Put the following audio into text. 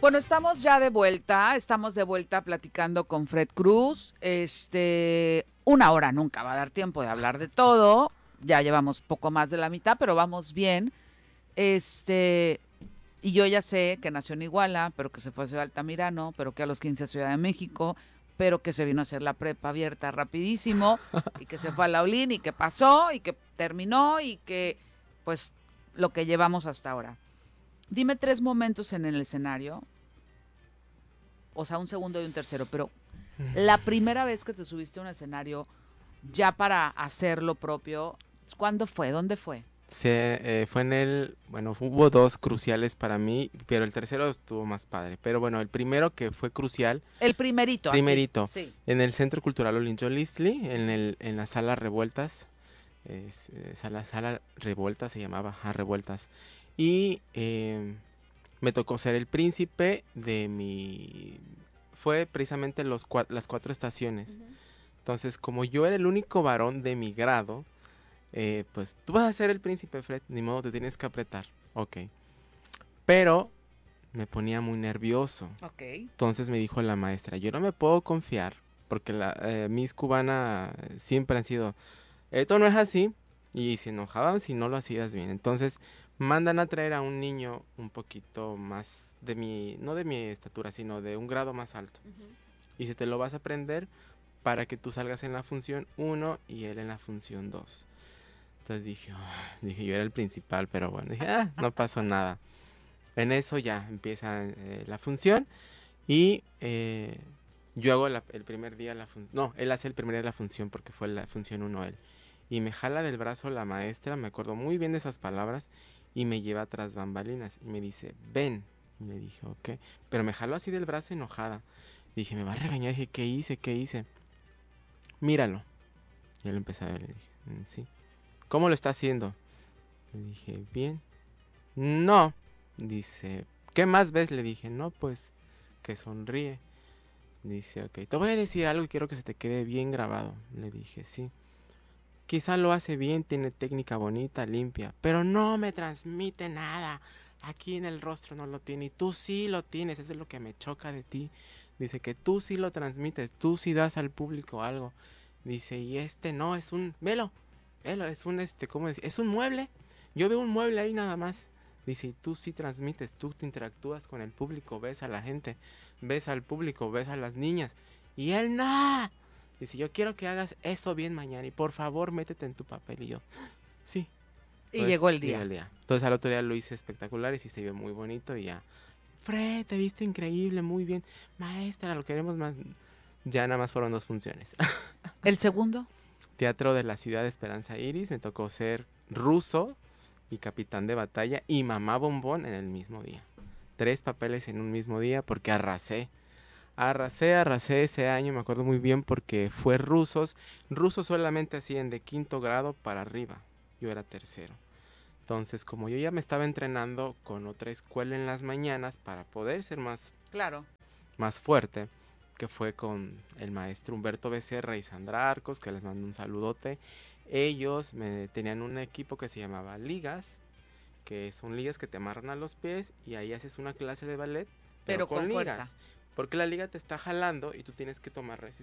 Bueno, estamos de vuelta platicando con Fred Cruz. Una hora nunca va a dar tiempo de hablar de todo. Ya llevamos poco más de la mitad, pero vamos bien. Y yo ya sé que nació en Iguala, pero que se fue a Ciudad Altamirano, pero que a los 15 a Ciudad de México, pero que se vino a hacer la prepa abierta rapidísimo, y que se fue a la Olin, y que pasó, y que terminó, y que, pues, lo que llevamos hasta ahora. Dime 3 momentos en el escenario, o sea, un segundo y un tercero, pero la primera vez que te subiste a un escenario ya para hacer lo propio, ¿cuándo fue? ¿Dónde fue? Fue bueno, hubo dos cruciales para mí, pero el tercero estuvo más padre. Pero bueno, el primero que fue crucial, El primerito, así, primerito, sí. en el Centro Cultural Olincho Listli, en la sala Revueltas, sala Revueltas se llamaba, Revueltas. Y me tocó ser el príncipe de fue precisamente las 4 estaciones. Entonces, como yo era el único varón de mi grado, pues tú vas a ser el príncipe, Fred, ni modo, te tienes que apretar. Ok. Pero me ponía muy nervioso. Ok. Entonces me dijo la maestra, yo no me puedo confiar, porque la Miss Cubana siempre han sido, esto no es así, y se enojaban si no lo hacías bien. Entonces mandan a traer a un niño un poquito más no de mi estatura, sino de un grado más alto. Y si te lo vas a aprender para que tú salgas en la función 1 y él en la función 2. Entonces dije, yo era el principal, pero bueno, dije, no pasó nada. En eso ya empieza la función y yo hago el primer día la función. No, él hace el primer día de la función porque fue la función 1 él. Y me jala del brazo la maestra, me acuerdo muy bien de esas palabras, y me lleva tras bambalinas y me dice, ven. Y le dije, ok. Pero me jaló así del brazo enojada. Dije, me va a regañar. Dije, ¿qué hice? ¿Qué hice? Míralo. Y él empecé a ver, le dije, sí. ¿Cómo lo está haciendo? Le dije, bien. No. Dice, ¿qué más ves? Le dije, no, pues, que sonríe. Dice, ok, te voy a decir algo y quiero que se te quede bien grabado. Le dije, sí. Quizá lo hace bien, tiene técnica bonita, limpia, pero no me transmite nada. Aquí en el rostro no lo tiene y tú sí lo tienes, eso es lo que me choca de ti. Dice que tú sí lo transmites, tú sí das al público algo. Dice, y no, es un, velo, es un ¿cómo decir? Es un mueble. Yo veo un mueble ahí nada más. Dice, y tú sí transmites, tú te interactúas con el público, ves a la gente, ves al público, ves a las niñas. Y él no. Dice, yo quiero que hagas eso bien mañana y por favor métete en tu papel. Y yo, sí. Y Entonces llegó el llega día. el día. Entonces al otro día lo hice espectacular y sí se vio muy bonito y ya. Fred, te viste increíble, muy bien. Maestra, lo queremos más. Ya nada más fueron 2 funciones. ¿El segundo? Teatro de la Ciudad de Esperanza Iris, me tocó ser ruso y capitán de batalla y mamá bombón en el mismo día. 3 papeles en un mismo día porque arrasé. Arrasé ese año, me acuerdo muy bien porque fue rusos. Rusos solamente hacían de 5.º grado para arriba. Yo era tercero. Entonces, como yo ya me estaba entrenando con otra escuela en las mañanas para poder ser Claro. más fuerte, que fue con el maestro Humberto Becerra y Sandra Arcos, que les mando un saludote. Ellos tenían un equipo que se llamaba ligas, que son ligas que te amarran a los pies y ahí haces una clase de ballet, pero Pero con con fuerza. ligas. Porque la liga te está jalando y tú tienes que tomar